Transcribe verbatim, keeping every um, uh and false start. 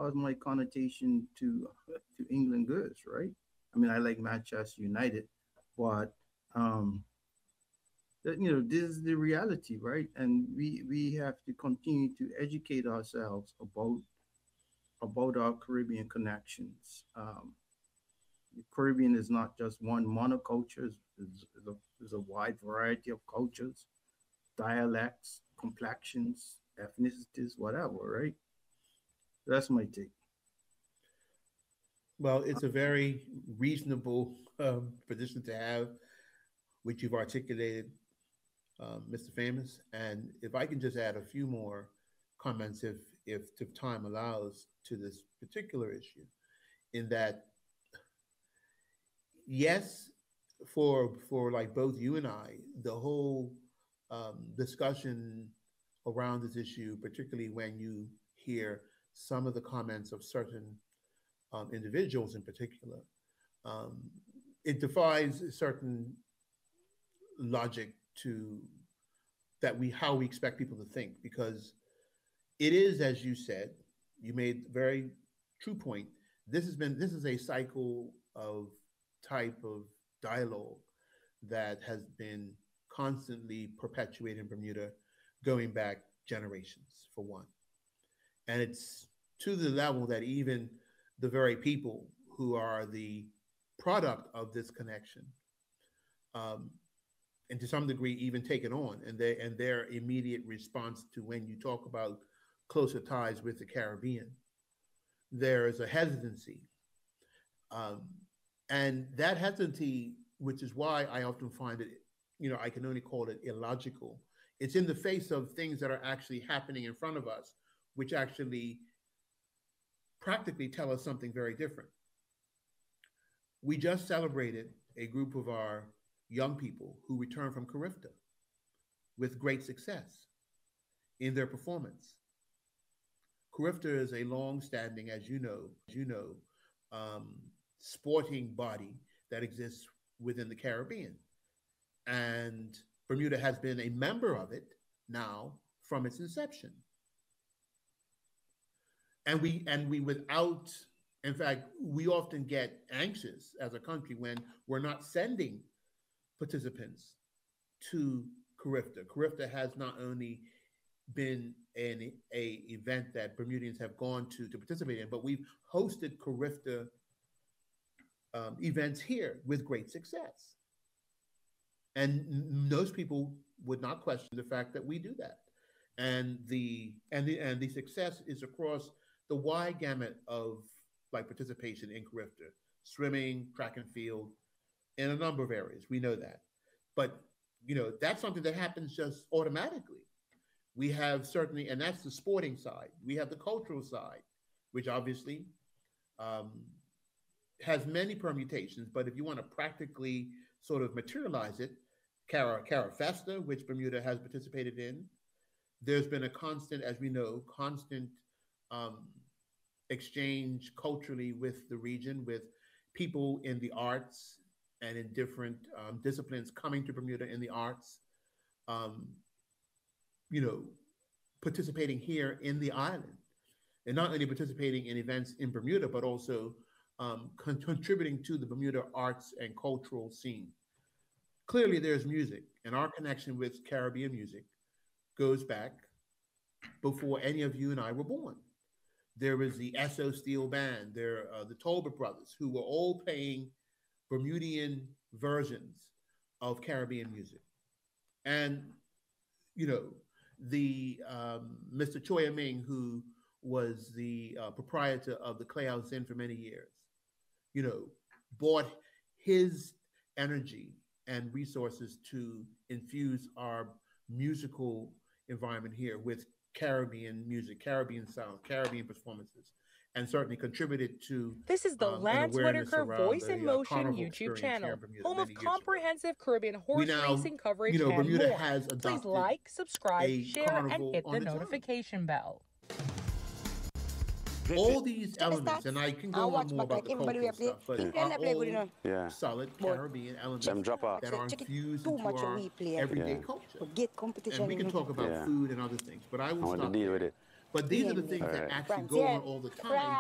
was my connotation to to England goods, right? I mean, I like Manchester United, but um, that, you know, this is the reality, right? And we we have to continue to educate ourselves about about our Caribbean connections. Um, the Caribbean is not just one monoculture; it's, it's, it's a, it's a wide variety of cultures, dialects, complexions, ethnicities, whatever, right? That's my take. Well, it's a very reasonable um, position to have, which you've articulated, um, mister Famous. And if I can just add a few more comments, if if, if time allows, to this particular issue, in that yes, for for like both you and I, the whole um, discussion around this issue, particularly when you hear some of the comments of certain um, individuals in particular, um, it defies certain logic to that we how we expect people to think, because it is, as you said, you made a very true point. This has been this is a cycle of type of dialogue that has been constantly perpetuated in Bermuda, going back generations, for one. And it's to the level that even the very people who are the product of this connection, um, and to some degree even take it on, and they and their immediate response to when you talk about closer ties with the Caribbean, there is a hesitancy, um, and that hesitancy, which is why I often find it, you know, I can only call it illogical. It's in the face of things that are actually happening in front of us, which actually practically tell us something very different. We just celebrated a group of our young people who returned from Carifta with great success in their performance. Carifta is a long-standing, as you know, as you know, um, sporting body that exists within the Caribbean, and Bermuda has been a member of it now from its inception. And we and we without, in fact, we often get anxious as a country when we're not sending participants to Carifta. Carifta has not only been an a event that Bermudians have gone to to participate in, but we've hosted Carifta um, events here with great success. And those people would not question the fact that we do that. And the and the and the success is across the wide gamut of like participation in Carifta, swimming, track and field, in a number of areas. We know that. But you know, that's something that happens just automatically. We have certainly, and that's the sporting side. We have the cultural side, which obviously um, has many permutations. But if you want to practically sort of materialize it, Cara, Cara Festa, which Bermuda has participated in, there's been a constant, as we know, constant um, exchange culturally with the region, with people in the arts and in different um, disciplines coming to Bermuda in the arts. Um, you know, participating here in the island, and not only participating in events in Bermuda, but also um, con- contributing to the Bermuda arts and cultural scene. Clearly, there's music, and our connection with Caribbean music goes back before any of you and I were born. There was the S O Steel Band, there uh, the Tolbert Brothers, who were all playing Bermudian versions of Caribbean music. And, you know, the um, mister Choi Ming, who was the uh, proprietor of the Clay House Inn for many years, you know, bought his energy and resources to infuse our musical environment here with Caribbean music, Caribbean sound, Caribbean performances, and certainly contributed to This is the um, an Lance awareness Whitaker around Voice in the uh, Motion carnival YouTube experience here in channel, Bermuda home of many years ago. comprehensive Caribbean We horse now, racing coverage you know, and Bermuda more. has Please adopted like, subscribe, a share, and carnival hit on the its own. notification bell. All these Check the elements, and stats. I can I go on watch more back about like the everybody we cultural play. stuff, but England are they play good all enough. Yeah. solid But Caribbean elements Them drop off. that check, are check it infused too into much what our we play. everyday Yeah. culture. But get And competition, we you can know. talk about Yeah. food and other things, but I I will want to stop deal with there. it. But these Yeah, are the man. things All that right. actually France, go yeah. on all the time France.